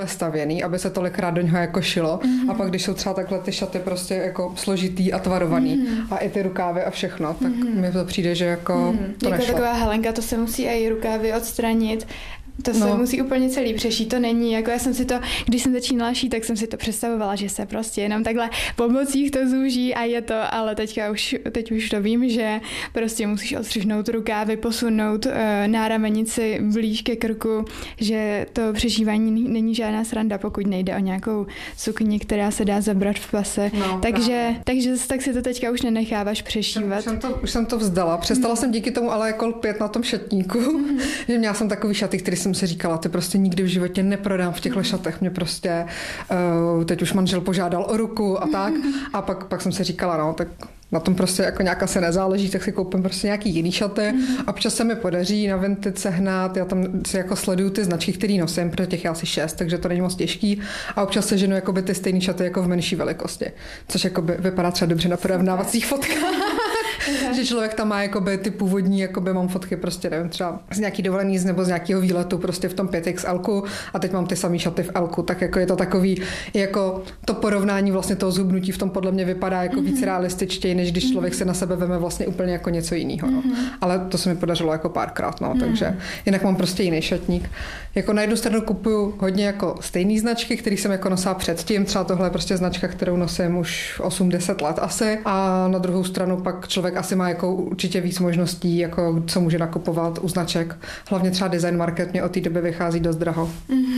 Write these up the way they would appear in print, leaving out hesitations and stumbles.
stavěný, aby se tolikrát do něho jako šilo. A pak, když jsou třeba takhle ty šaty prostě jako složitý a tvarovaný a i ty rukávy a všechno, tak mi to přijde, že jako to jako nešlo. Taková Helenka, to se musí i rukávy odstranit. To se musí úplně celý přešít, to není, jako já jsem si to, když jsem začínala šít, tak jsem si to představovala, že se prostě jenom takhle pomocích to zúží a je to, ale teď už to vím, že prostě musíš odstřihnout rukávy, posunout náramenici blíž ke krku, že to přešívání není žádná sranda, pokud nejde o nějakou sukni, která se dá zabrat v pase, takže tak si to teďka už nenecháváš přešívat. Už jsem to vzdala, přestala jsem díky tomu ale jako lpět na tom šatníku, že měla jsem takový šaty, který jsem si říkala, ty prostě nikdy v životě neprodám v těchto šatech. Mě prostě teď už manžel požádal o ruku a tak. A pak jsem si říkala, no, tak na tom prostě jako nějak asi nezáleží, tak si koupím prostě nějaký jiný šaty. A občas se mi podaří na Vinted sehnat, já tam si jako sleduju ty značky, které nosím, protože těch je asi 6, takže to není moc těžký. A občas se ženu jakoby ty stejný šaty jako v menší velikosti, což jakoby vypadá třeba dobře na porovnávacích fotkách. Že člověk tam má jakoby ty původní, jakoby mám fotky prostě, nevím, třeba z nějaký dovolený nebo z nějakého výletu prostě v tom 5XL a teď mám ty samý šaty v L, tak jako je to takový, jako to porovnání vlastně toho zhubnutí v tom podle mě vypadá jako víc realističtěji, než když člověk se na sebe veme vlastně úplně jako něco jiného. No. Ale to se mi podařilo jako párkrát, no, takže jinak mám prostě jiný šatník. Jako na jednu stranu kupuju hodně jako stejný značky, který jsem jako nosila předtím, třeba tohle je prostě značka, kterou nosím už 8-10 let asi, a na druhou stranu pak člověk asi má jako určitě víc možností, jako co může nakupovat u značek. Hlavně třeba Design Market mě od té doby vychází dost draho.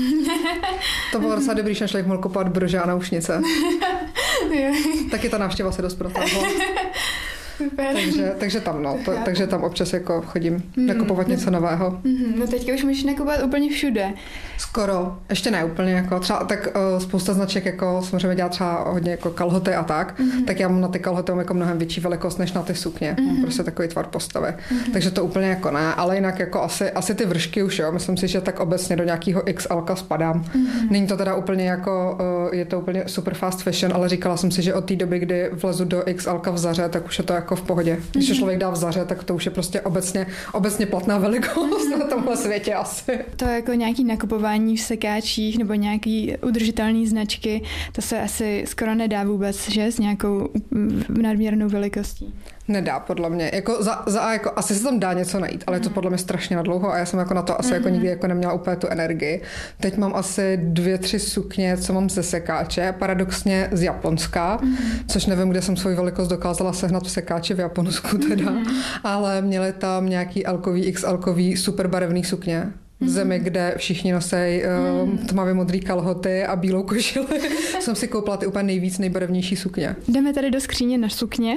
To bylo docela dobrý, že člověk mohl kupovat brože a naušnice. Taky ta návštěva se dost protáhla. Takže tam, no. Takže tam občas jako chodím nakupovat něco nového. No teďka už můžeš nakupovat úplně všude. Skoro. Ještě ne úplně. Jako třeba, tak spousta značek jako samozřejmě dělá třeba hodně jako kalhoty a tak. Tak já mám na ty kalhoty jako mnohem větší velikost než na ty sukně. Mám prostě takový tvar postavy. Takže to úplně jako ne. Ale jinak jako asi ty vršky už, jo. Myslím si, že tak obecně do nějakého XL spadám. Není to teda úplně jako, je to úplně super fast fashion, ale říkala jsem si, že od té doby, kdy vlezu do XL v Zaře, tak už je to jako v pohodě. Když se člověk dá v Zaře, tak to už je prostě obecně platná velikost na tomhle světě asi. To jako nějaký nakupování v sekáčích nebo nějaký udržitelný značky, to se asi skoro nedá vůbec, že? S nějakou nadměrnou velikostí. Nedá, podle mě. Jako asi se tam dá něco najít, ale je to podle mě strašně nadlouho a já jsem jako na to asi jako nikdy jako neměla úplně tu energii. Teď mám asi 2-3 sukně, co mám ze sekáče, paradoxně z Japonska, což nevím, kde jsem svou velikost dokázala sehnat v sekáči v Japonsku teda, ale měli tam nějaký L-kový, XL-kový super barevný sukně. V zemi, kde všichni nosej tmavě modrý kalhoty a bílou košili. Jsem si koupila ty úplně nejbarevnější sukně. Jdeme tady do skříně na sukně.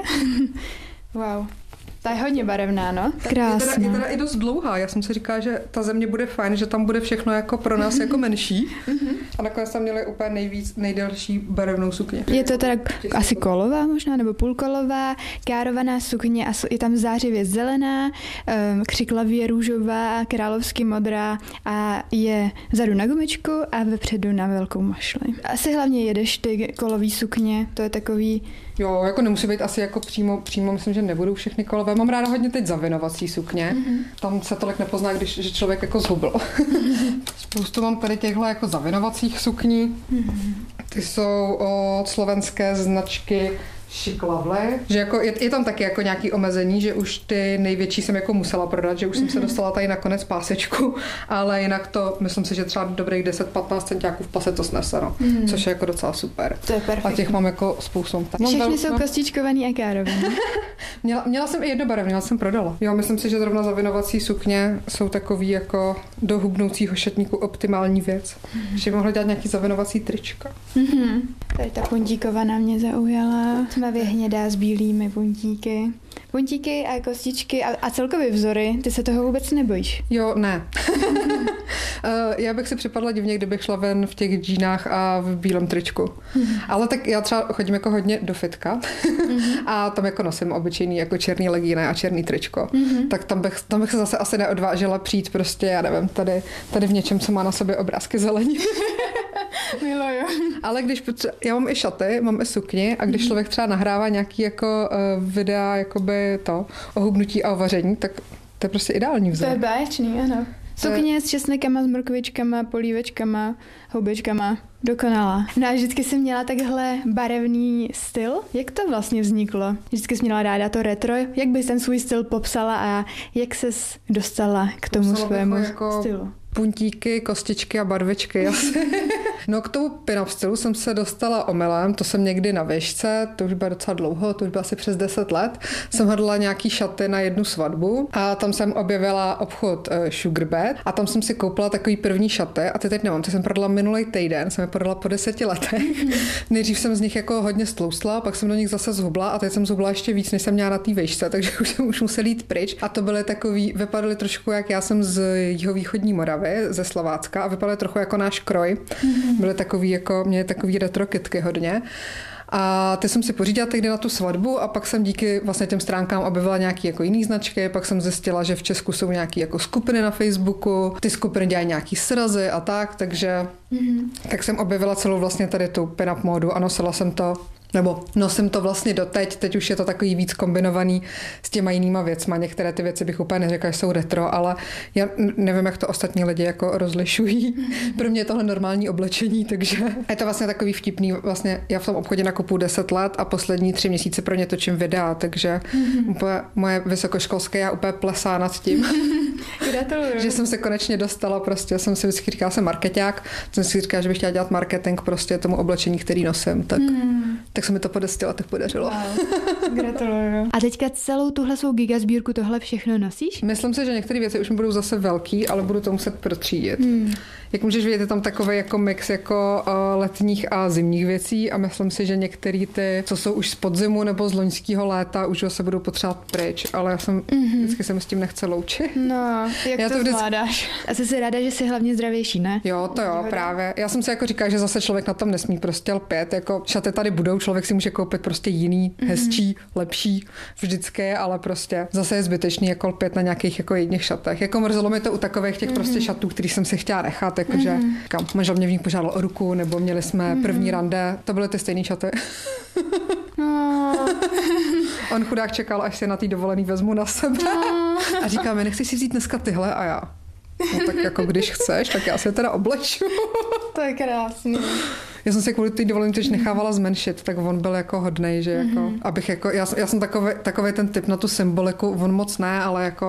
Wow. Ta je hodně barevná, no. Krásná. Je teda i dost dlouhá. Já jsem si říkala, že ta země bude fajn, že tam bude všechno jako pro nás jako menší. A nakonec tam měli úplně nejdelší barevnou sukně. Je to teda asi kolová možná, nebo půlkolová, károvaná sukně a je tam zářivě zelená, křiklavě růžová, královsky modrá a je vzadu na gumičku a vepředu na velkou mašli. Asi hlavně jedeš ty kolový sukně, to je takový... Jo, jako nemusí být asi jako přímo, myslím, že nebudou všechny kolové. Mám ráda hodně teď zavinovací sukně. Tam se tolik nepozná, že člověk jako zhubl. Spoustu mám tady těchto jako zavinovacích sukní. Ty jsou od slovenské značky Chic Lovely, že jako je tam taky jako nějaký omezení, že už ty největší jsem jako musela prodat, že už jsem se dostala tady na konec pásečku, ale jinak to, myslím si, že třeba dobrých 10-15 centiáků v pase to snese, no. Což je jako docela super. To je perfektní. A těch mám jako spoustu. Všechny jsou kostičkovaný a károvaný. Měla jsem i jednobarevný, ale jsem prodala. Jo, myslím si, že zrovna zavinovací sukně jsou takový jako do hubnoucího šatníku optimální věc. Že mohla dělat nějaký zavinovací trička. Tady ta puntíkovaná mě zaujala. Tmavě hnědá s bílými puntíky. Puntíky a kostičky a celkově vzory, ty se toho vůbec nebojíš? Jo, ne. Já bych si připadla divně, kdybych šla ven v těch džínách a v bílém tričku. Ale tak já třeba chodím jako hodně do fitka a tam jako nosím obyčejný jako černý legíny a černý tričko. Tak tam bych se zase asi neodvážila přijít prostě, já nevím, tady v něčem, co má na sobě obrázky zelení. Miluju. Ale já mám i šaty, mám i sukni a když člověk třeba nahrává nějaký jako videa jakoby to o hubnutí a o vaření, tak to je prostě ideální vzor. To je báječný, ano. Sukně s česnekama, s mrkvičkama, polívečkama, houbičkama. Dokonalá. No a vždycky jsem měla takhle barevný styl. Jak to vlastně vzniklo? Vždycky jsem měla ráda to retro. Jak bys ten svůj styl popsala a jak ses dostala k tomu svému stylu? Puntíky, kostičky a barvičky asi. No k tomu pin-up stylu jsem se dostala omylem, to jsem někdy na výšce, to už bylo docela dlouho, to už bylo asi přes 10 let. Jsem hledala nějaký šaty na jednu svatbu a tam jsem objevila obchod Sugarbed a tam jsem si koupila takový první šaty a ty teď nemám, ty jsem prodala minulý týden, jsem je prodala po 10 letech. Nejdřív jsem z nich jako hodně stloustla, pak jsem do nich zase zhubla a teď jsem zhubla ještě víc, než jsem měla na té výšce, takže už jsem musela jít pryč a to byly takový, vypadaly trošku jak já jsem z jihovýchodní Moravy, ze Slovácka a vypadaly trochu jako náš kroj. Byly takový jako, měly takový retro kytky hodně. A ty jsem si pořídila tehdy na tu svatbu a pak jsem díky vlastně těm stránkám objevila nějaký jako jiný značky, pak jsem zjistila, že v Česku jsou nějaký jako skupiny na Facebooku, ty skupiny dělají nějaký srazy a tak, takže tak jsem objevila celou vlastně tady tu pin-up módu a nosila jsem to, nebo nosím to vlastně doteď, teď už je to takový víc kombinovaný s těma jinýma věcma. Některé ty věci bych úplně neřekla, že jsou retro, ale já nevím, jak to ostatní lidi jako rozlišují. Pro mě je tohle normální oblečení, takže je to vlastně takový vtipný. Vlastně já v tom obchodě nakupuju 10 let a poslední 3 měsíce pro ně točím videa, takže úplně moje vysokoškolské já úplně plesá nad tím. Gratuluju. Že jsem se konečně dostala, prostě jsem si vždycky říkala, jsem markeťák, jsem si říkala, že bych chtěla dělat marketing prostě tomu oblečení, který nosím, tak se mi to po 10 letech podařilo. Wow. Gratuluju. A teďka celou tuhle svou gigasbírku tohle všechno nosíš? Myslím si, že některé věci už mi budou zase velký, ale budu to muset protřídit. Jak můžeš vidět, je tam takový jako mix jako letních a zimních věcí a myslím si, že některé ty, co jsou už z podzimu nebo z loňského léta, už se budou potřebovat pryč, ale já jsem vždycky se mi s tím nechce loučit. No, jak to zvládáš? A jsi ráda, že jsi hlavně zdravější, ne? Jo, to jo, právě. Já jsem si jako říkala, že zase člověk na tom nesmí prostě lpět, jako šaty tady budou, člověk si může koupit prostě jiný, hezčí, lepší, vždycky, ale prostě zase je zbytečný jako lpět na nějakých jako jedných šatech. Jako mrzelo mi to u takových těch prostě šatů, který jsem si chtěla nechat, jakože manžel mě v nich požádal o ruku, nebo měli jsme první rande, to byly ty stejné šaty. On chudák čekal, až se na té dovolený vezmu na sebe. A říká mi, nechceš si vzít dneska tyhle a já. No tak jako když chceš, tak já se teda obleču. To je krásný. Já jsem se kvůli té dovolený tož nechávala zmenšit, tak on byl jako hodnej, že jako, abych jako, já jsem takovej ten typ na tu symboliku, on moc ne, ale jako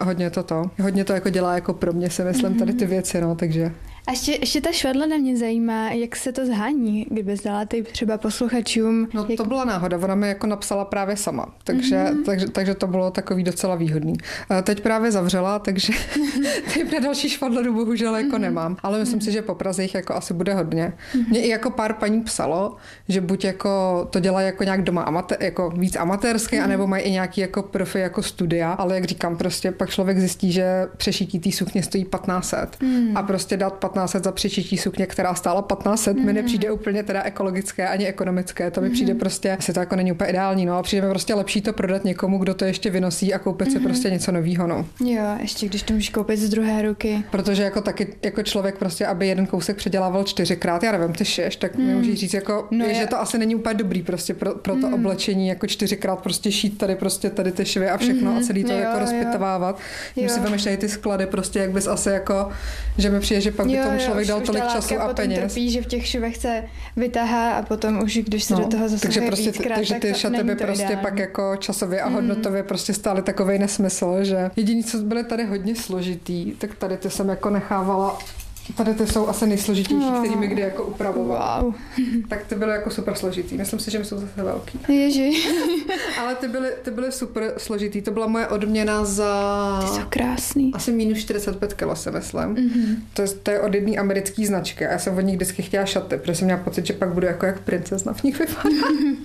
hodně to jako dělá jako pro mě, si myslím, tady ty věci, no, takže. A ještě ta švadlena mě zajímá, jak se to zhání, kdyby dala ty třeba posluchačům. No to byla náhoda, ona mi jako napsala právě sama, takže to bylo takový docela výhodný. Teď právě zavřela, takže teď na další švadlenu bohužel jako nemám, ale myslím si, že po Praze jich jako asi bude hodně. Mě i jako pár paní psalo, že buď jako to dělají jako nějak doma jako víc amatérsky, anebo mají i nějaký jako profi jako studia, ale jak říkám, prostě pak člověk zjistí, že přešití té sukně stojí 1500 a prostě dát 1500 za přešití sukně, která stála 1500, mi nepřijde úplně teda ekologické ani ekonomické, to mi přijde prostě, asi to jako není úplně ideální, no a přijde mi prostě lepší to prodat někomu, kdo to ještě vynosí a koupit si prostě něco novýho, no. Jo, ještě když to můžeš koupit z druhé ruky. Protože jako taky jako člověk prostě, aby jeden kousek předělával 4krát, já nevím, ty šiješ, tak mi můžeš říct jako, že to asi není úplně dobrý prostě pro to oblečení, jako 4krát prostě šít tady ty švy a všechno a celý to jako rozpitovávat. Když si vemeš tady ty sklady prostě, jak bys asi jako, že mi přijde, že pak by tomu člověk dal tolik času a peněz. Trpí, že v těch švech se vytahá a potom už, když se do toho zasahuje prostě, víckrát, takže ty šaty by prostě ideální. Pak jako časově a hodnotově prostě stály takovej nesmysl, že jediný, co byly tady hodně složitý, tak tady ty jsem jako nechávala. Tady ty jsou asi nejsložitější, který mi kdy jako upravovala. Wow. Tak ty byly jako super složitý. Myslím si, že jsou zase velký. Ježi. Ale ty byly super složitý. To byla moje odměna za... Ty jsou krásný. Asi minus 45 kg, si myslím. To je od jedné americké značky. A já jsem od nich vždycky chtěla šaty, protože jsem měla pocit, že pak budu jako jak princezna v nich vypadat.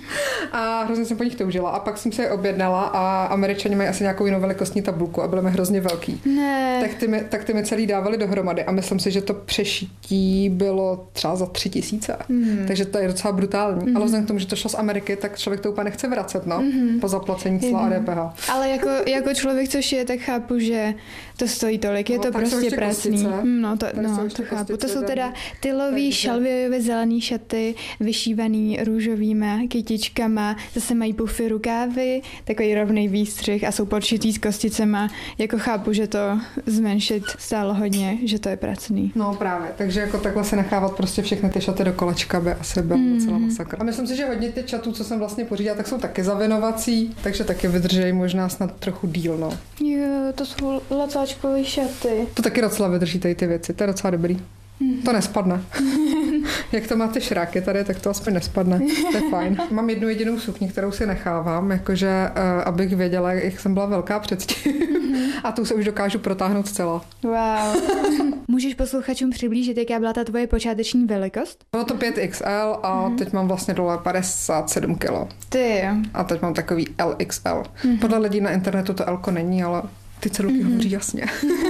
A hrozně jsem po nich toužila. A pak jsem se je objednala a Američani mají asi nějakou jinou velikostní tabulku a byly mi hrozně velký. Ne. Tak ty mi celý dávali dohromady a myslím si, že to přešití bylo třeba za 3 000. Takže to je docela brutální. Ale vzhledem k tomu, že to šlo z Ameriky, tak člověk to úplně nechce vracet, no, po zaplacení cla a DPH. Ale jako člověk, co šije, tak chápu, že to stojí tolik. Je to prostě pracný. To chápu. To jsou teda tylový šalvějové zelený šaty, vyšívaný růžovýma kytičkama, zase mají pufy rukávy, takový rovnej výstřih a jsou podšitý s kosticema. Jako chápu, že to zmenšit stálo hodně, že to je pracný. No právě, takže jako takhle se nechávat prostě všechny ty šaty do kolečka by asi byl docela masakr. A myslím si, že hodně těch šatů, co jsem vlastně pořídila, tak jsou taky zavinovací, takže taky vydrží možná snad trochu díl, no. Jo, to jsou lacáčkové šaty. To taky docela vydrží tady ty věci, to je docela dobrý. To nespadne. Jak to má ty šráky tady, tak to aspoň nespadne. To je fajn. Mám jednu jedinou sukni, kterou si nechávám, jakože abych věděla, jak jsem byla velká předtím. A tu se už dokážu protáhnout celá. Wow. Můžeš posluchačům přiblížit, jaká byla ta tvoje počáteční velikost? Bylo to 5XL a teď mám vlastně dole 57 kg. Ty. A teď mám takový LXL. Podle lidí na internetu to L-ko není, ale ty celky hovoří jasně.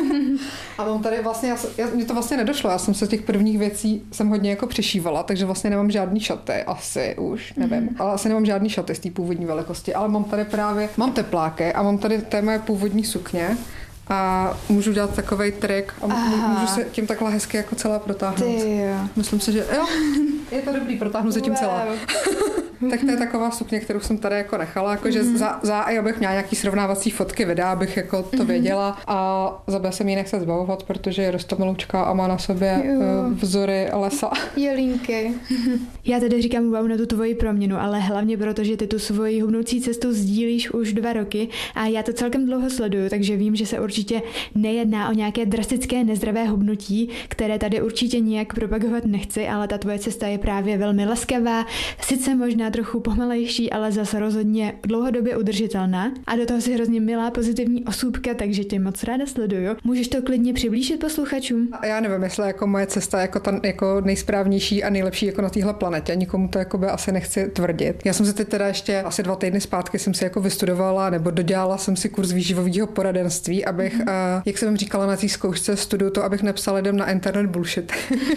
A mám tady vlastně, mně to vlastně nedošlo, já jsem se těch prvních věcí jsem hodně jako přešívala, takže vlastně nemám žádný šaty, asi už, nevím, ale asi nemám žádný šaty z té původní velikosti, ale mám tady právě, mám tepláky a mám tady té moje původní sukně a můžu dělat takovej trik a můžu se tím takhle hezky jako celá protáhnout. Myslím si, že jo, je to dobrý, protáhnu se tím celá. Tak to je taková sukně, kterou jsem tady jako nechala, jakože abych měla nějaký srovnávací fotky, videa, abych jako to věděla a za B jsem ji nechce zbavovat, protože je roztomilůčka a má na sobě vzory lesa. Jelínky. Já tedy říkám wow na tu tvoji proměnu, ale hlavně proto, že ty tu svoji hubnoucí cestu sdílíš už 2 roky a já to celkem dlouho sleduju, takže vím, že se určitě nejedná o nějaké drastické nezdravé hubnutí, které tady určitě nijak propagovat nechci, ale ta tvoje cesta je právě velmi laskavá, sice možná trochu pomalejší, ale zase rozhodně dlouhodobě udržitelná a do toho si hrozně milá pozitivní osůbka, takže tě moc ráda sleduju. Můžeš to klidně přiblížit posluchačům? Já nevím, jestli jako moje cesta jako ta jako nejsprávnější a nejlepší jako na téhle planetě. Nikomu to jako by asi nechci tvrdit. Já jsem si teď teda ještě asi 2 týdny zpátky jsem si jako vystudovala nebo dodělala jsem si kurz výživového poradenství, abych, jak jsem říkala na té zkoušce studuju to, abych nepsala lidem na internet bullshit.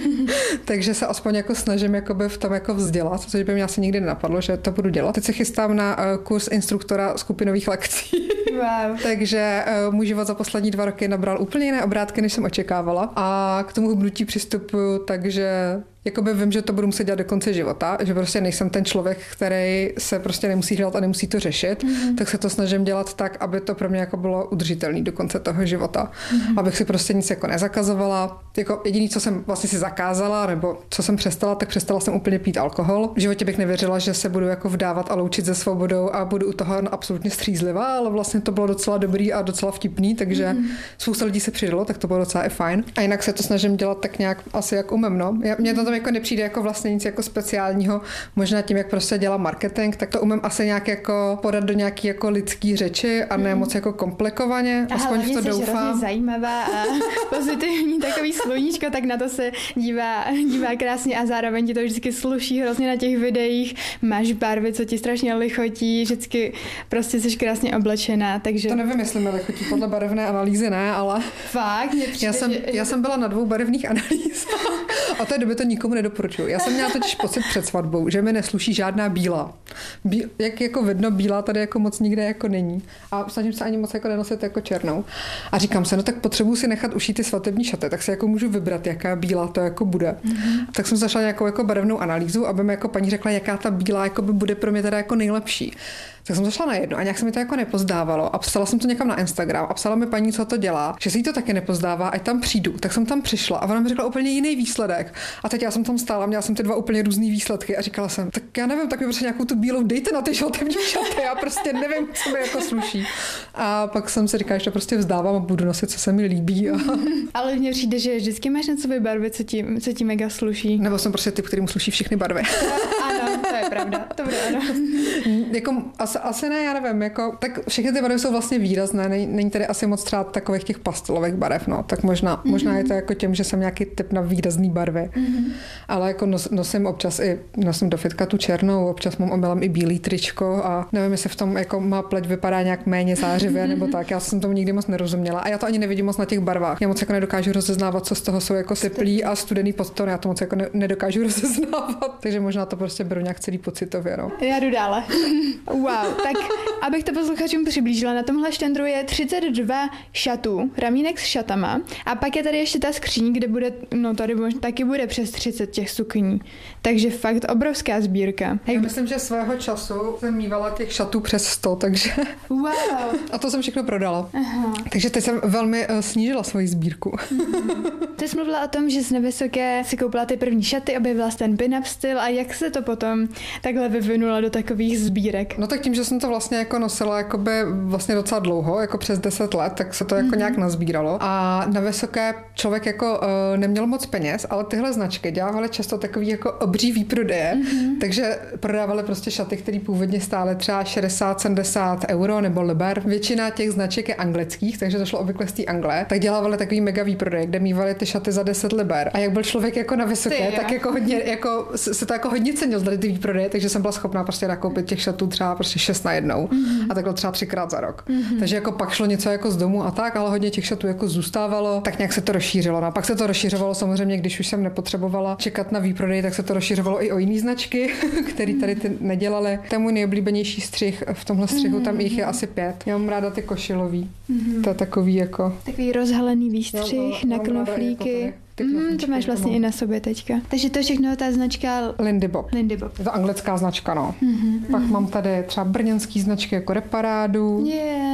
Takže se aspoň jako snažím jakoby v tom jako vzdělat, což by mě asi nikdy nenapadlo, že to budu dělat. Teď se chystám na kurz instruktora skupinových lekcí. Wow. Takže můj život za poslední 2 roky nabral úplně jiné obrátky, než jsem očekávala. A k tomu hubnutí přistupuju, takže jakoby vím, že to budu muset dělat do konce života, že prostě nejsem ten člověk, který se prostě nemusí dělat a nemusí to řešit, tak se to snažím dělat tak, aby to pro mě jako bylo udržitelné do konce toho života. Abych si prostě nic jako nezakazovala. Jako jediný, co jsem vlastně si zakázala, nebo co jsem přestala, tak přestala jsem úplně pít alkohol. V životě bych nevěřila, že se budu jako vdávat a loučit se svobodou a budu u toho absolutně střízlivá, ale vlastně to bylo docela dobrý a docela vtipný, takže spousta lidí se přidalo, tak to bylo docela i fajn. A jinak se to snažím dělat tak nějak asi jak umím, no. Mě to tam jako nepřijde jako vlastně nic jako speciálního, možná tím, jak prostě dělám marketing, tak to umím asi nějak jako podat do nějaký jako lidský řeči a ne moc jako komplikovaně, aspoň v to doufám. Zajímavá a pozitivní takový sluníčko, tak na to se dívá krásně a zároveň ti to vždycky sluší hrozně na těch videích, máš barvy, co ti strašně lichotí, vždycky prostě jsi krásně oblečená, takže... To nevím, jestli mi lichotí podle barevné analýzy, ne, ale... Fakt? Já jsem byla na 2 barevných analýzách a té doby to nikomu nedoporučuju. Já jsem měla totiž pocit před svatbou, že mi nesluší žádná bílá. Jak jako vidno, bílá tady jako moc nikde jako není. A snažím se ani moc jako nenosit jako černou. A říkám se, no tak potřebuji si nechat ušít ty svatební šaty, tak si jako můžu vybrat, jaká bílá to jako bude. Tak jsem zašla nějakou jako barevnou analýzu, aby mi jako paní řekla, jaká ta bílá jako by bude pro mě teda jako nejlepší. Tak jsem zašla na jedno a nějak se mi to jako nepozdávalo a psala jsem to někam na Instagram a psala mi paní, co to dělá, že se jí to taky nepozdává, ať tam přijdu. Tak jsem tam přišla a ona mi řekla úplně jiný výsledek. A teď já jsem tam stála, měla jsem ty 2 úplně různý výsledky a říkala jsem, tak já nevím, tak mi prostě nějakou tu bílou dejte na ty žlutební šaty, já prostě nevím, co mi jako sluší. A pak jsem si říkala, že to prostě vzdávám a budu nosit, co se mi líbí. Ale mně přijde, že vždycky máš na sobě barvy, co ti mega sluší. Nebo jsem prostě typ, kterýmu sluší všechny barvy. Ano, pravda, to bude ano. Jako, asi ne, já nevím, jako, tak všechny ty barvy jsou vlastně výrazné, není tady asi moc třeba takových těch pastelových barev, no, tak možná je to jako tím, že jsem nějaký typ na výrazný barvy, ale jako nosím do fitka tu černou, občas mám omylem i bílý tričko a nevím, jestli v tom jako má pleť vypadá nějak méně zářivě nebo tak, já jsem tomu nikdy moc nerozuměla a já to ani nevidím moc na těch barvách, já moc jako nedokážu rozeznávat, co z toho jsou jako teplý a studený podton, já to moc jako nedokážu rozeznávat, takže možná to prostě beru nějak celý pocitově, no. Já jdu dále. Wow, tak abych to posluchačům přiblížila, na tomhle štendru je 32 šatů, ramínek s šatama a pak je tady ještě ta skříň, kde bude, no tady taky bude přes 30 těch sukní, takže fakt obrovská sbírka. Já myslím, že svého času jsem mívala těch šatů přes 100, takže... Wow. A to jsem všechno prodala. Aha. Takže teď jsem velmi snížila svoji sbírku. Ty jsi mluvila o tom, že jsi na Vysoké si koupila ty první šaty, objevila jsi ten pin-up styl a jak se to potom takhle vyvinula do takových sbírek? No tak tím, že jsem to vlastně jako nosila jakoby vlastně docela dlouho, jako přes 10 let, tak se to jako nějak nazbíralo. A na Vysoké člověk jako neměl moc peněz, ale tyhle značky dělávaly často takový jako obří výprodeje, takže prodávaly prostě šaty, které původně stály třeba 60-70 euro nebo liber. Většina těch značek je anglických, takže to šlo obvykle z té Anglie, tak dělávali takový mega výprodej, kde mývali ty šaty za 10 liber. A jak byl člověk jako na Vysoké, tak jako hodně, jako se to jako hodně cenil tady ty výprodeje, takže jsem byla schopná prostě nakoupit těch šatů třeba prostě 6 na jednou a takhle třeba 3krát za rok. Takže jako pak šlo něco jako z domu a tak, ale hodně těch šatů jako zůstávalo, tak nějak se to rozšířilo. No a pak se to rozšiřovalo samozřejmě, když už jsem nepotřebovala čekat na výprodej, tak se to rozšiřovalo i o jiné značky, které tady ty nedělaly. To je můj nejoblíbenější střih. V tomhle střihu tam jich je asi 5. Já mám ráda ty košilový. To je takový jako... Takový rozhalený výstřih na knoflíky. To máš vlastně i na sobě teďka. Takže to všechno ta značka Lindy Bob. Lindy Bob. Je to anglická značka, no. Pak mám tady třeba brněnský značky jako Reparádu.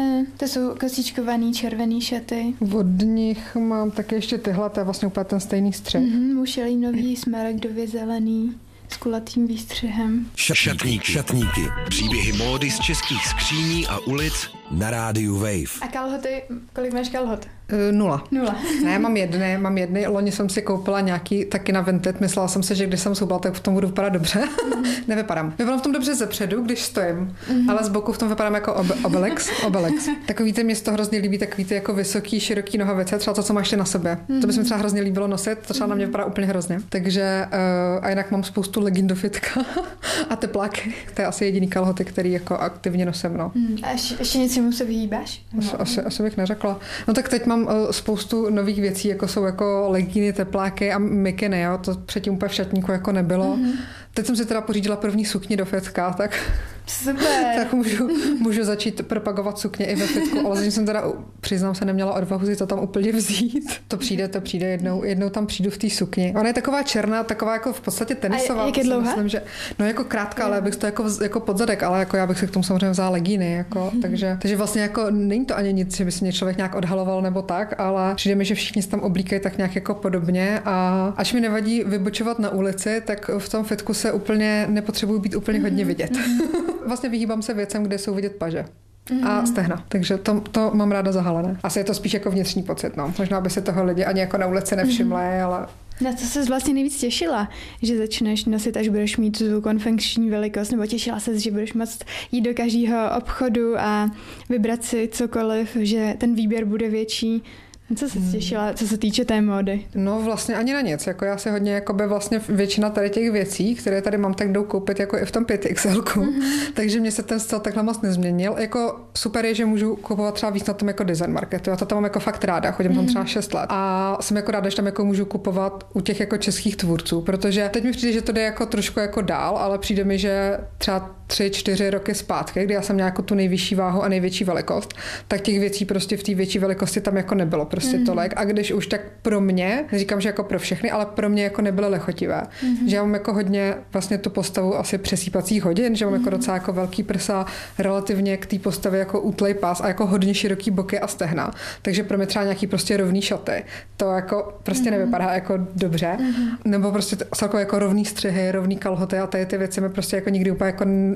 To jsou kostičkovaný červený šaty. Od nich mám taky ještě tyhle, to je vlastně úplně ten stejný střih. Mušelinový, smaragdově zelený. S kulatým výstřihem. Šatníky. Příběhy módy z českých skříní a ulic na rádiu Wave. A kalhoty, kolik máš kalhot? 0. Ne, mám jedny. Loni jsem si koupila nějaký taky na Vinted. Myslela jsem si, že když jsem soubala, tak v tom budu vypadat dobře. Nevypadám. Vypadám v tom dobře zepředu, když stojím, ale z boku v tom vypadám jako Obelix. Takový ty mě z toho hrozně líbí, takový ty jako vysoký, široký nohavice, třeba to, co máš ty na sobě. To by se mi třeba hrozně líbilo nosit, to třeba na mě vypadá úplně hrozně. Takže a jinak mám spoustu legin do fitka a tepláky. To je asi jediný kalhoty, který jako aktivně nosím, no. A ještě něčemu se vyhýbáš? Asi bych neřekla. No tak teď mám spoustu nových věcí, jako jsou jako legíny, tepláky a mikiny, jo. To předtím úplně v šatníku jako nebylo. Teď jsem si teda pořídila první sukni do fitka, tak... Super. Tak můžu začít propagovat sukně i ve fitku, ale zatím jsem teda, přiznám se, neměla odvahu si to tam úplně vzít. To přijde jednou tam přijdu v té sukni. Ona je taková černá, taková jako v podstatě tenisová. A jak je dlouhá? Myslím, že, no jako krátká, ale bych to jako podzadek, ale jako já bych si k tomu samozřejmě vzala legíny, jako, takže vlastně jako není to ani nic, že by si mě člověk nějak odhaloval nebo tak, ale přijde mi, že všichni se tam oblíkají tak nějak jako podobně a až mi nevadí vybočovat na ulici, tak v tom fitku se úplně nepotřebuji být úplně hodně vidět. Vlastně vyhýbám se věcem, kde jsou vidět paže a stehna. Takže to mám ráda zahalené. Asi je to spíš jako vnitřní pocit, no. Možná by si toho lidi ani jako na ulici nevšimli, ale... Na co ses vlastně nejvíc těšila? Že začneš nosit, až budeš mít tu konfekční velikost, nebo těšila ses, že budeš moct jít do každého obchodu a vybrat si cokoliv, že ten výběr bude větší? Co se těšila, co se týče té módy? No vlastně ani na nic. Jako já si hodně, jakoby vlastně většina tady těch věcí, které tady mám, tak jdou koupit jako i v tom 5XL. Takže mě se ten styl takhle moc nezměnil. Jako super je, že můžu kupovat třeba víc na tom jako design marketu. Já to tam mám jako fakt ráda. Chodím tam třeba 6 let. A jsem jako ráda, že tam jako můžu kupovat u těch jako českých tvůrců, protože teď mi přijde, že to jde jako trošku jako dál, ale přijde mi, že třeba 3-4 roky zpátky, kdy já jsem měla jako tu nejvyšší váhu a největší velikost, tak těch věcí prostě v té větší velikosti tam jako nebylo prostě tolik. A když už, tak pro mě, neříkám, že jako pro všechny, ale pro mě jako nebyly lechotivé. Že já mám jako hodně vlastně tu postavu asi přesýpacích hodin, že mám jako docela jako velký prsa, relativně k té postavě jako útlej pás a jako hodně široký boky a stehna. Takže pro mě třeba nějaký prostě rovný šaty. To jako prostě nevypadá jako dobře. Nebo prostě celkově jako rovný střihy, rovný kalhoty a tady ty věci mi prostě jako nikdy úplně jako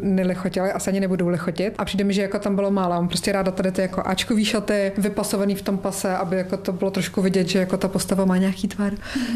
nelichotily, asi ani nebudou lichotit. A přijde mi, že jako tam bylo málo. Mám prostě ráda tady ty jako áčkový šaty, vypasovaný v tom pase, aby jako to bylo trošku vidět, že jako ta postava má nějaký tvar.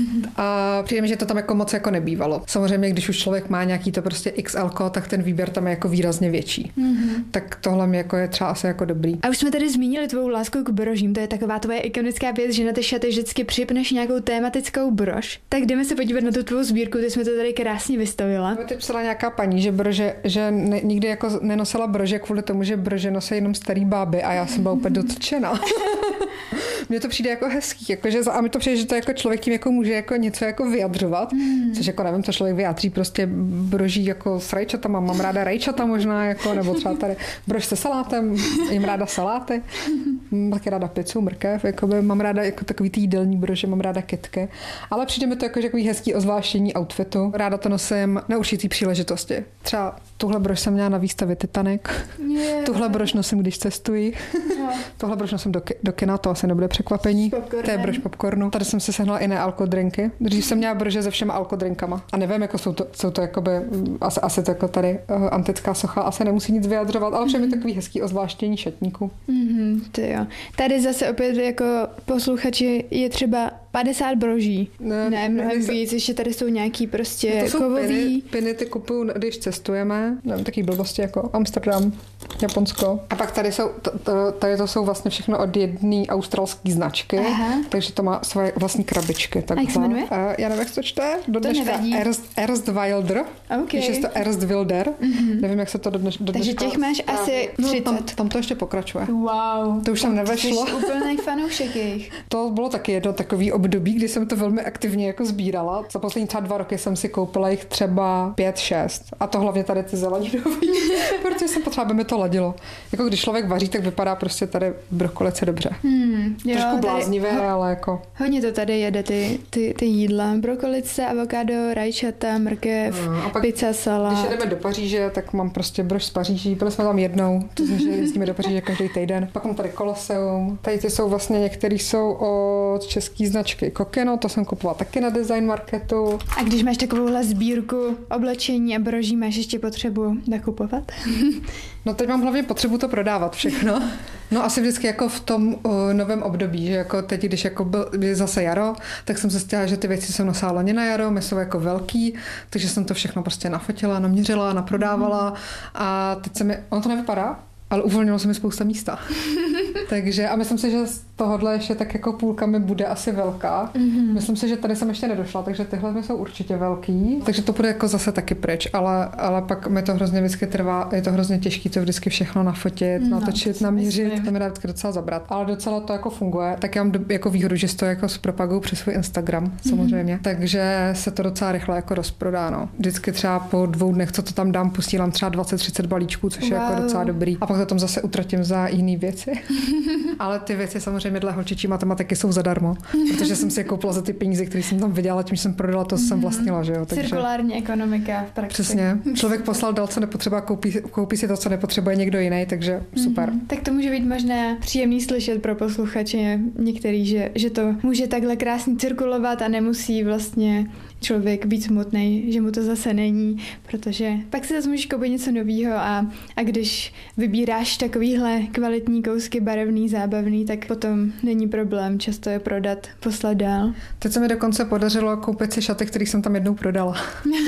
A přijde mi, že to tam jako moc jako nebývalo. Samozřejmě, když už člověk má nějaký to prostě XL, tak ten výběr tam je jako výrazně větší. Tak tohle mi jako je třeba asi jako dobrý. A už jsme tady zmínili tvou lásku k brožím. To je taková tvoje ikonická věc, že na ty šaty vždycky připneš nějakou tématickou brož. Tak jdeme se podívat na tu tvou sbírku, ty jsme to tady krásně vystavila. Mě teď psala nějaká paní, že nikdy jako nenosila brože kvůli tomu, že brože nosí jenom starý báby a já jsem byla úplně dotčena. Mně to přijde jako hezký, jakože, a mi to přijde, že to jako člověk tím jako může jako něco jako vyjadřovat, což jako nevím, co člověk vyjádří, prostě broží jako s rajčatama, mám ráda rajčata možná, jako, nebo třeba tady brož se salátem, jim ráda saláty, mám taky ráda pizzu, mrkev, jakoby, mám ráda jako takový ty jídelní brože, mám ráda kytky, ale přijde mi to jako takový hezký ozvláštění outfitu. Ráda to nosím na určitý příležitosti. Třeba tuhle brož jsem měla na výstavě Titanic, tuhle brož nosím, když cestuji, tohle brož nosím do kina, to asi nebude překvapení. To je brož popcornu. Tady jsem si sehnala i nealkodrinky. Dřív jsem měla brože se všema alkodrinkama. A nevím, jako jsou to jakoby, asi to jako tady antická socha, asi nemusí nic vyjadřovat, ale všem je takový hezký ozvláštění šatníku. Ty jo. Tady zase opět jako posluchači je třeba 50 broží. Ne, mnohem víc, ještě tady jsou nějaký prostě to kovový. Piny ty kupuju, když cestujeme. Nevím, taky blbosti jako Amsterdam, Japonsko. A pak tady to jsou vlastně všechno od jedné australské značky. Aha. Takže to má svoje vlastní krabičky. A jak se jmenuje? Já nevím, jak se to čte. Do dneška Ernst Wilder. Okay. Když je to Ernst Wilder. Nevím, jak se to do dneška. Takže těch máš asi 30. Tam to ještě pokračuje. Wow. To už tam nevešlo. Jsi úplný fanoušek jejich. To bylo taky jedno takový období, kdy jsem to velmi aktivně jako sbírala. Za poslední třeba 2 roky jsem si koupila jich třeba 5-6. A to hlavně tady ty zeleninový, protože jsem potřeba, aby mi to ladilo. Jako když člověk vaří, tak vypadá prostě tady brokolice dobře. Trošku bláznivé, ale jako... Hodně to tady jede, ty jídla. Brokolice, avokádo, rajčata, mrkev, pizza, salát. Když jedeme do Paříže, tak mám prostě brož z Paříží. Byli jsme tam jednou, to znamená, že jezdíme do Paříže každý týden. Pak mám tady Colosseum. Tady ty jsou vlastně, některý jsou od české značky Kokino, to jsem kupovala taky na design marketu. A když máš takovouhle sbírku oblečení a broží, máš ještě potřebu nakupovat? No teď mám hlavně potřebu to prodávat všechno. No asi vždycky jako v tom novém období, že jako teď, když jako byl zase jaro, tak jsem se stihla, že ty věci jsem nosila loni na jaro, my jsou jako velký, takže jsem to všechno prostě nafotila, naměřila, naprodávala a teď se mi, on to nevypadá, ale uvolnilo se mi spousta místa. Takže a myslím si, že z tohohle ještě tak jako půlka mi bude asi velká. Myslím si, že tady jsem ještě nedošla, takže tyhle mi jsou určitě velký. Takže to bude jako zase taky pryč, ale pak mi to hrozně vždycky trvá, je to hrozně těžké to vždycky všechno nafotit, natočit, naměřit, to mi dá vždycky docela zabrat. Ale docela to jako funguje. Tak já mám jako výhodu, že to jako propaguju přes svůj Instagram, samozřejmě. Takže se to docela rychle jako rozprodá, no. Vždycky třeba po 2 dnech, co to tam dám, posílám třeba 20-30 balíčků, což je jako docela dobrý. A pak to tam zase utratím za jiné věci. Ale ty věci samozřejmě dle holčičí matematiky jsou zadarmo, protože jsem si je koupila za ty peníze, které jsem tam vydělala, tím jsem prodala to, co jsem vlastnila, že jo. Takže... Cirkulární ekonomika v praxi. Přesně. Člověk poslal dal, co nepotřebuje, koupí si to, co nepotřebuje někdo jiný, takže super. Tak to může být možná příjemný slyšet pro posluchače některý, že to může takhle krásně cirkulovat a nemusí vlastně člověk být smutný, že mu to zase není, protože pak si zase můžeš koupit něco nového a když vybíráš takovýhle kvalitní kousky, barevný, zábavný, tak potom není problém často je prodat, poslat dál. Teď se mi dokonce podařilo koupit si šaty, který jsem tam jednou prodala.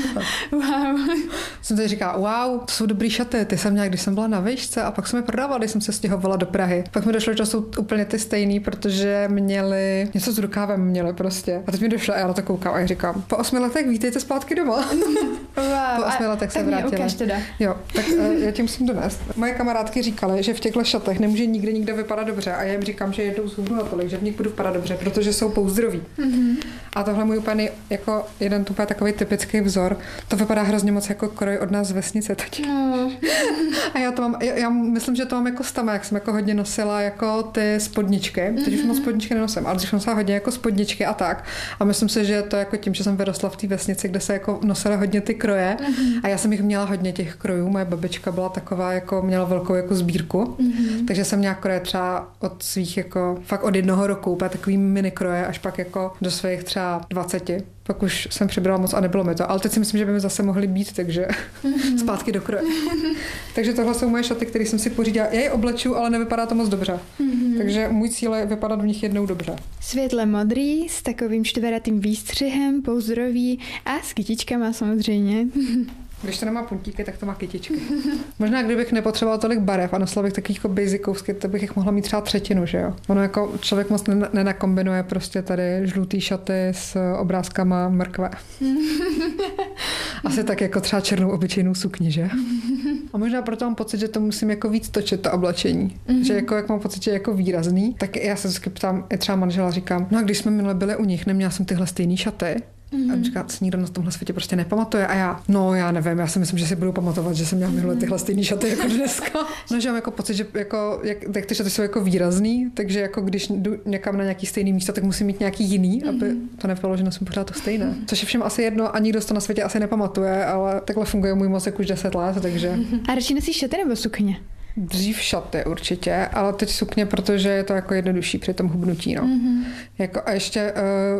Wow. Jsem teď říkala, wow, to jsou dobrý šaty, ty jsem měla, když jsem byla na výšce a pak jsem je prodávala, když jsem se stěhovala do Prahy. Pak mi došlo, že jsou úplně ty stejný, protože měli něco s rukávem měli prostě. A teď mi došlo a já na to koukám a já říkám, po 8 letech vítejte zpátky doma. Wow. Po 8 letech se vrátila. Jo, tak já tím musím donést. Moje kamarádky říkaly, že v těchto šatech nemůže nikde vypadat dobře a já jim říkám, že jedou z hůru natolik, že v nich budu vypadat dobře, protože jsou pouzdroví. A tohle můj úplně jako jeden úplně takový typický vzor. To vypadá hrozně moc jako kroj od nás z vesnice teď. A já to mám, já myslím, že to mám jako stama, jak jsem jako hodně nosila jako ty spodničky. Teď už moc spodničky nenosím, ale když nosila hodně jako spodničky a tak. A myslím si, že to jako tím, že jsem vyrostla v té vesnici, kde se jako nosila hodně ty kroje. A já jsem jich měla hodně těch krojů. Moje babička byla taková, jako měla velkou jako sbírku. Takže jsem měla kroje třeba od svých jako fakt od 1 roku, úplně takový mini kroje, až pak jako do svých třeba 20. Pak už jsem přibrala moc a nebylo mi to. Ale teď si myslím, že by mi zase mohly být, takže zpátky do kroje. Takže tohle jsou moje šaty, které jsem si pořídila. Já je obleču, ale nevypadá to moc dobře. Takže můj cíl je vypadat v nich jednou dobře. Světle modrý, s takovým čtveratým výstřihem, pouzdrový a s kytičkama samozřejmě. Když to nemá puntíky, tak to má kytičky. Možná kdybych nepotřeboval tolik barev a nosila bych takových jako basicousky, to bych jich mohla mít třeba třetinu, že jo? Ono jako člověk moc nenakombinuje prostě tady žlutý šaty s obrázkama mrkve. Asi tak jako třeba černou obyčejnou sukni, že? A možná proto mám pocit, že to musím jako víc točit, to oblečení. Že jako jak mám pocit, že je jako výrazný, tak já se vždycky ptám, i třeba manžela říkám, no a když jsme minule byli u nich, neměla jsem tyhle stejný šaty. A on říká, se nikdo na tomhle světě prostě nepamatuje. A já nevím, já si myslím, že si budu pamatovat, že jsem měla minule tyhle stejný šaty jako dneska. No, že mám jako pocit, že jako, jak ty šaty jsou jako výrazný, takže jako když jdu někam na nějaký stejný místo, tak musím mít nějaký jiný, aby to nevypadalo, že nosím pořád to stejné. Což je všem asi jedno a nikdo to na světě asi nepamatuje, ale takhle funguje můj mozek už 10 let, takže. A radši nosíš šaty nebo sukně? Dřív šaty určitě, ale teď sukně, protože je to jako jednodušší při tom hubnutí. No. Jako a ještě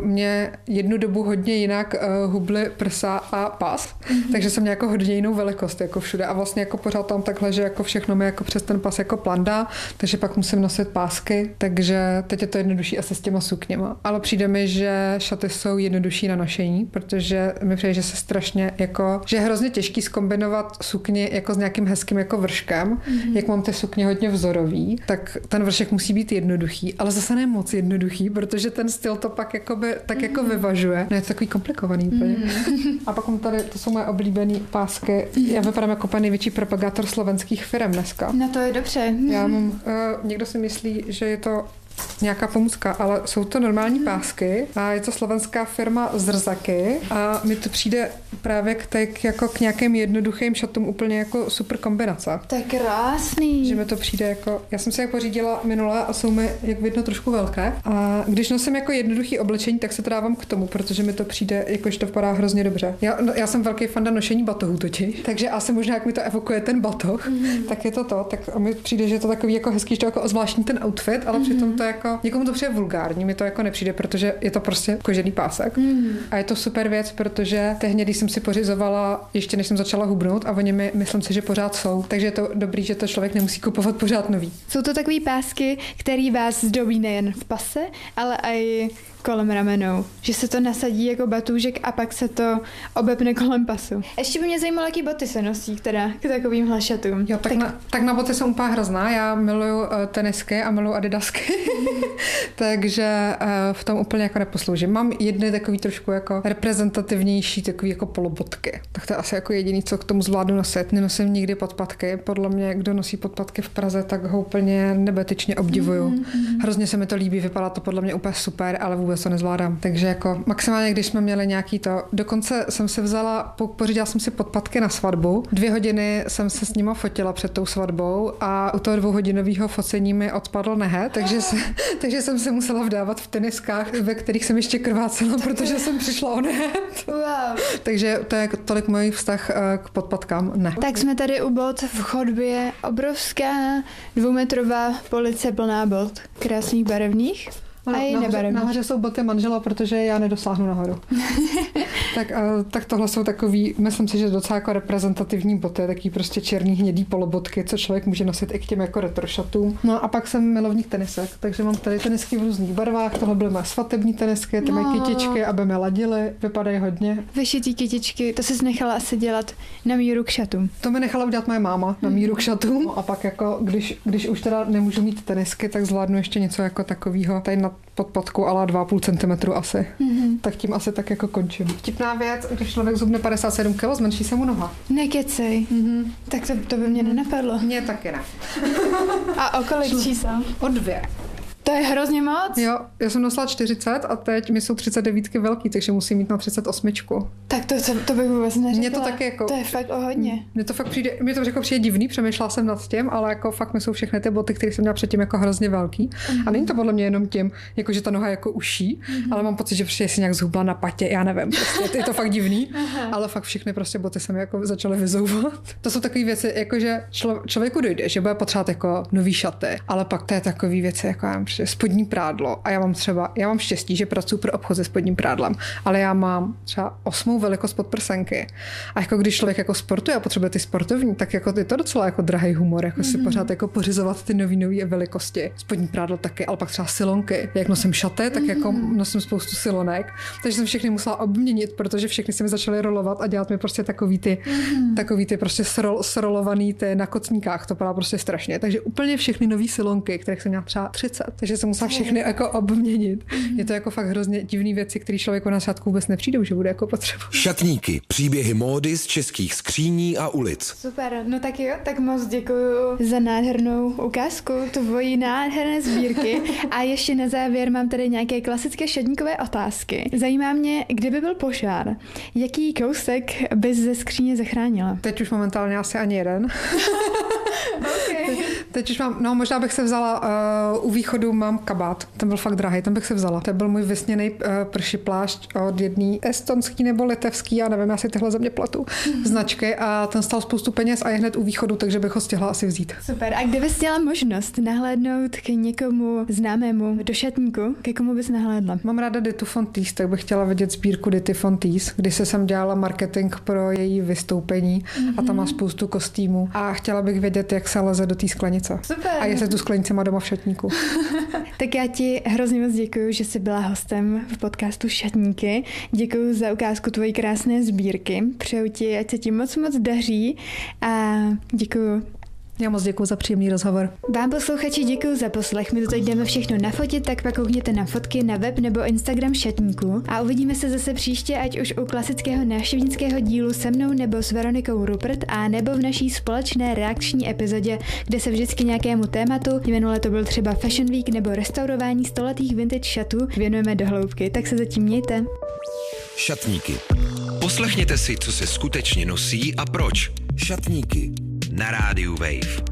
mě jednu dobu hodně jinak hubly prsa a pas, takže jsem měla jako hodně jinou velikost jako všude a vlastně jako pořád tam takhle, že jako všechno mi jako přes ten pas jako plandá, takže pak musím nosit pásky, takže teď je to jednodušší asi s těma sukněma. Ale přijde mi, že šaty jsou jednodušší na nošení, protože mi přijde, že se strašně jako, že je hrozně těžký zkombinovat sukni jako s nějakým hezkým jako vrškem, jak mám ty sukně hodně vzorový, tak ten vršek musí být jednoduchý, ale zase ne moc jednoduchý, protože ten styl to pak jakoby, tak jako vyvažuje. Ne, je to takový komplikovaný úplně. A pak mám tady, to jsou moje oblíbené pásky. Já vypadám jako pan největší propagátor slovenských firem dneska. No to je dobře. Já mám, někdo si myslí, že je to nějaká pomůcka, ale jsou to normální pásky a je to slovenská firma Zrzaky a mi to přijde právě k nějakým jednoduchým šatům úplně jako super kombinace. To je krásný. Že mi to přijde jako, já jsem si je pořídila minule a jsou mi, jak vidno, trošku velké a když nosím jako jednoduchý oblečení, tak se to dávám k tomu, protože mi to přijde, jakože to vypadá hrozně dobře. Já jsem velký fanda nošení batohů totiž, takže asi možná jak mi to evokuje ten batoh, tak je to, tak mi přijde, že je to takový jako hezký, že to jako zvláštní ten outfit, ale přitom to jako, někomu to přijde vulgární, mi to jako nepřijde, protože je to prostě kožený pásek. A je to super věc, protože tehdy, když jsem si pořizovala, ještě než jsem začala hubnout a oni mi, myslím si, že pořád jsou. Takže je to dobrý, že to člověk nemusí kupovat pořád nový. Jsou to takový pásky, který vás zdobí nejen v pase, ale i kolem ramenou. Že se to nasadí jako batůžek a pak se to obepne kolem pasu. Ještě by mě zajímalo, jaký boty se nosí teda k takovým šatům. Jo, tak na boty jsem úplně hrozná. Já miluju tenisky a miluju adidasky. Takže v tom úplně jako neposloužím. Mám jedny takový trošku jako reprezentativnější takový jako polobotky. Tak to je asi jako jediný, co k tomu zvládnu nosit. Nenosím nikdy podpatky. Podle mě, kdo nosí podpatky v Praze, tak ho úplně nebetyčně obdivuju. Hrozně se mi to líbí, vypadá to podle mě úplně super, ale vůbec to nezvládám. Takže jako maximálně, když jsme měli nějaký to, dokonce jsem si pořídila jsem si podpatky na svatbu. 2 hodiny jsem se s nima fotila před tou svatbou a u toho 2hodinového focení mi odpadl nehet, takže jsem se musela vdávat v teniskách, ve kterých jsem ještě krvácela, protože jsem přišla o nehet. Wow. Takže to je tolik můj vztah k podpatkám. Ne. Tak jsme tady u bot v chodbě. Obrovská 2metrová police plná bot. Krásných barevných. A i nebarevných. Nahoře jsou boty manžela, protože já nedosáhnu nahoru. tak tohle jsou takový, myslím si, že docela jako reprezentativní boty, taky prostě černý hnědý polobotky, co člověk může nosit i k těm jako retrošatům. No a pak jsem milovník tenisek, takže mám tady tenisky v různých barvách, tohle byly moje svatební tenisky, ty mají kytičky, aby mě ladily, vypadají hodně. Vyšitý kytičky, to jsi nechala asi dělat na míru k šatům. To mi nechala udělat moje máma na míru k šatům a pak jako, když už teda nemůžu mít tenisky, tak zvládnu ještě něco jako takového tady na podpatku ale 2,5 cm asi. Tak tím asi tak jako končím. Vtipná věc, když člověk zhubne 57 kg, zmenší se mu noha. Nekecej. Tak to by mě nenapadlo. Mně taky ne. A o kolik čísel? O 2. To je hrozně moc. Jo, já jsem nosila 40 a teď mi jsou 39 velký, takže musím mít na 38. Tak to bych vůbec neřekla. Mně to taky jako... To je fakt o hodně. Mně to fakt přijde divný, přemýšlela jsem nad tím, ale jako fakt mi jsou všechny ty boty, které jsem měla předtím jako hrozně velký. A není to podle mě jenom tím, jako že ta noha jako uší, ale mám pocit, že prostě si nějak zhubla na patě, já nevím, prostě je to fakt divný, ale fakt všechny prostě boty se mi jako začaly vyzouvat. To jsou takové věci, jako že člověku dojde, že bude potřebovat jako nový šaty, ale pak to je takové věci, jako já prostě spodní prádlo a já mám štěstí, že pracuji pro obchod se spodním prádlem, ale já mám třeba 8. velikost podprsenky. A jako když člověk jako sportuje a potřebuje ty sportovní, tak jako je to docela jako drahý humor, jako si pořád jako pořizovat ty nový velikosti. Spodní prádlo taky, ale pak třeba silonky. Jak nosím šaty, tak jako nosím spoustu silonek, takže jsem všechny musela obměnit, protože všechny se mi začaly rolovat a dělat mi prostě takový ty prostě srolovaný ty na kotníkách, to byla prostě strašně. Takže úplně všechny nový silonky, kterých jsem měla třeba 30, takže jsem musela všechny jako obměnit. Je to jako fakt hrozně divný věci, které člověku na začátku vůbec nepřijdou, že bude jako potřeba. Šatníky, příběhy módy z českých skříní a ulic. Super, no tak jo, tak moc děkuju za nádhernou ukázku tvojí nádherné sbírky a ještě na závěr mám tady nějaké klasické šatníkové otázky. Zajímá mě, kdyby byl požár, jaký kousek bys ze skříně zachránila? Teď už momentálně asi ani jeden. Okay. Teď už mám, no možná bych se vzala, u východu mám kabát, ten byl fakt drahý, ten bych se vzala. To byl můj vysněný prší plášť od jedné estonský nebo litevský, já nevím, já si tyhle země platu, značky a ten stál spoustu peněz a je hned u východu, takže bych ho stihla asi vzít. Super, a kdybys měla možnost nahlédnout k někomu známému do šatníku, ke komu bys nahlédla? Mám ráda Ditu von Teese, tak bych chtěla vidět sbírku Dity von Teese, kdy jsem dělala marketing pro její vystoupení a tam má spoustu kostýmů a chtěla bych vědět, jak se leze do té sklenice. Super. A jestli tu sklenici má doma v šatníku. Tak já ti hrozně moc děkuju, že jsi byla hostem v podcastu Šatníky. Děkuju za ukázku tvojí krásné sbírky. Přeju ti, ať se ti moc daří a děkuju. Já moc děkuju za příjemný rozhovor. Vám posluchači děkuju za poslech. My to teď jdeme všechno nafotit, tak pak koukněte na fotky na web nebo Instagram Šatníků a uvidíme se zase příště, ať už u klasického návštěvnického dílu se mnou nebo s Veronikou Rupert a nebo v naší společné reakční epizodě, kde se vždycky nějakému tématu, minule to byl třeba Fashion Week nebo restaurování stoletých vintage šatů, věnujeme do hloubky. Tak se zatím mějte. Šatníky. Poslechněte si, co se skutečně nosí a proč. Šatníky na rádiu Wave.